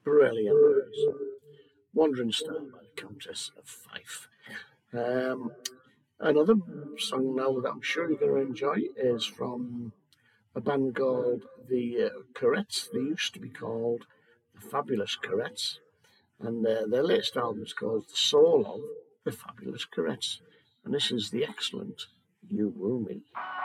Brilliant. Wandering Star by the Countess of Fife. Um, Another song now that I'm sure you're going to enjoy is from a band called the Corettes. They used to be called the Fabulous Corettes, and their latest album is called The Soul of the Fabulous Corettes. And this is the excellent You Woo Me.